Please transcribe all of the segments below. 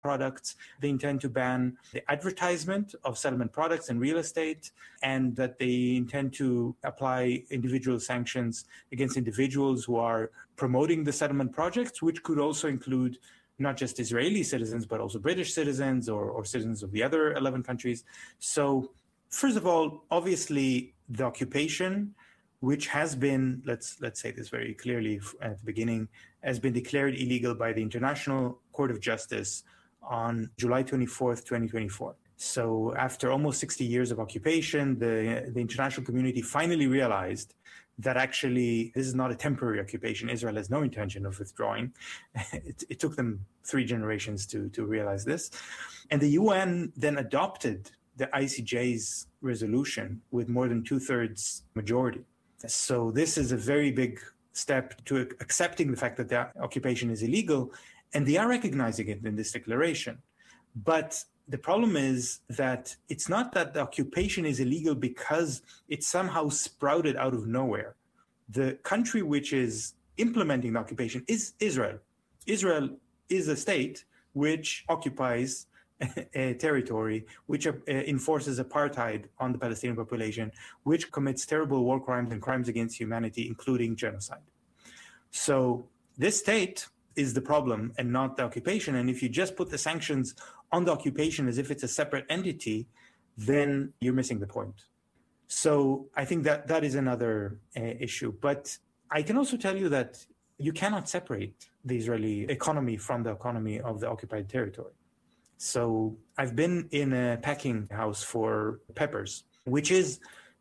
products. They intend to ban the advertisement of settlement products and real estate, and that they intend to apply individual sanctions against individuals who are promoting the settlement projects, which could also include not just Israeli citizens, but also British citizens or citizens of the other 11 countries. So first of all, obviously, the occupation, which has been, let's say this very clearly at the beginning, has been declared illegal by the International Court of Justice on July 24th, 2024. So after almost 60 years of occupation, the international community finally realized that actually this is not a temporary occupation. Israel has no intention of withdrawing. It took them 3 generations to realize this. And the UN then adopted the ICJ's resolution with more than 2/3 majority. So this is a very big step to accepting the fact that the occupation is illegal, and they are recognizing it in this declaration. But the problem is that it's not that the occupation is illegal because it somehow sprouted out of nowhere. The country which is implementing the occupation is Israel. Israel is a state which occupies a territory, which enforces apartheid on the Palestinian population, which commits terrible war crimes and crimes against humanity, including genocide. So this state is the problem and not the occupation. And if you just put the sanctions on the occupation as if it's a separate entity, then you're missing the point. So I think that is another issue. But I can also tell you that you cannot separate the Israeli economy from the economy of the occupied territory. So I've been in a packing house for peppers, which is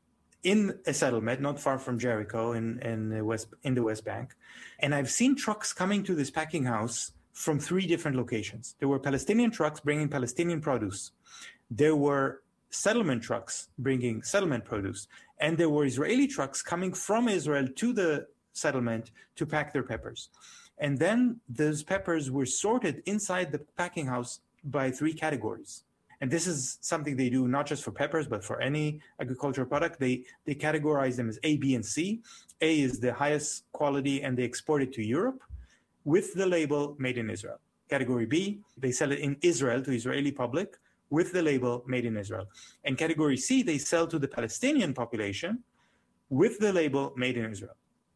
in a settlement not far from Jericho in the West Bank. And I've seen trucks coming to this packing house from 3 different locations. There were Palestinian trucks bringing Palestinian produce. There were settlement trucks bringing settlement produce. And there were Israeli trucks coming from Israel to the settlement to pack their peppers. And then those peppers were sorted inside the packing house by 3 categories. And this is something they do not just for peppers, but for any agricultural product. They categorize them as A, B, and C. A is the highest quality, and they export it to Europe with the label Made in Israel. Category B, they sell it in Israel to Israeli public with the label Made in Israel. And category C, they sell to the Palestinian population with the label Made in Israel.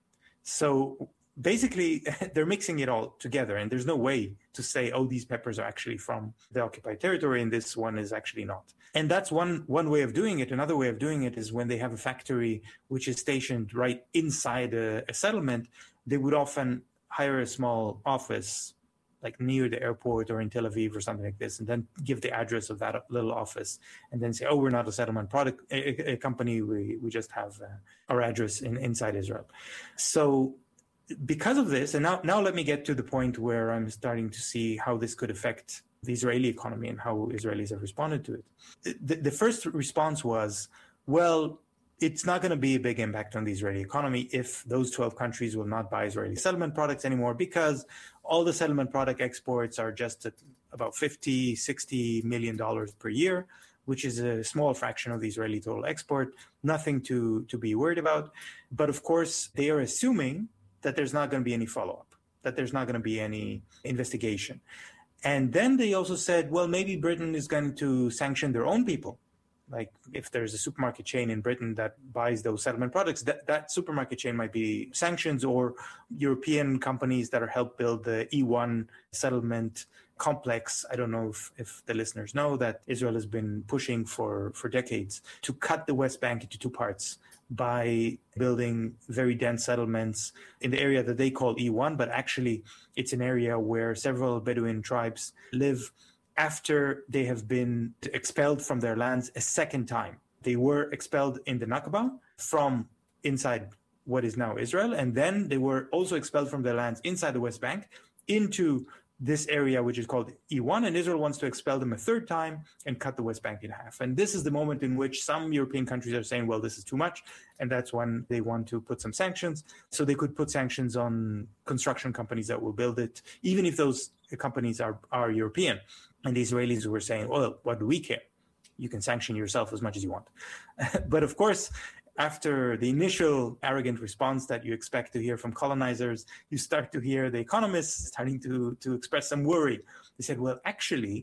So basically, they're mixing it all together, and there's no way to say, oh, these peppers are actually from the occupied territory, and this one is actually not. And that's one way of doing it. Another way of doing it is when they have a factory which is stationed right inside a settlement, they would often hire a small office, like near the airport or in Tel Aviv or something like this, and then give the address of that little office, and then say, oh, we're not a settlement product a company, we just have our address inside Israel. So because of this, and now let me get to the point where I'm starting to see how this could affect the Israeli economy and how Israelis have responded to it. The first response was, well, it's not going to be a big impact on the Israeli economy if those 12 countries will not buy Israeli settlement products anymore, because all the settlement product exports are just at about $50-60 million per year, which is a small fraction of the Israeli total export, nothing to be worried about. But of course, they are assuming that there's not going to be any follow-up, that there's not going to be any investigation. And then they also said, well, maybe Britain is going to sanction their own people. Like if there's a supermarket chain in Britain that buys those settlement products, that supermarket chain might be sanctions, or European companies that are helped build the E1 settlement complex. I don't know if the listeners know that Israel has been pushing for decades to cut the West Bank into 2 parts by building very dense settlements in the area that they call E1, but actually it's an area where several Bedouin tribes live after they have been expelled from their lands a second time. They were expelled in the Nakba from inside what is now Israel, and then they were also expelled from their lands inside the West Bank into this area, which is called E1, and Israel wants to expel them a 3rd time and cut the West Bank in half. And this is the moment in which some European countries are saying, well, this is too much, and that's when they want to put some sanctions. So they could put sanctions on construction companies that will build it, even if those companies are European. And the Israelis were saying, well, what do we care? You can sanction yourself as much as you want. But of course, after the initial arrogant response that you expect to hear from colonizers, you start to hear the economists starting to express some worry. They said, well, actually,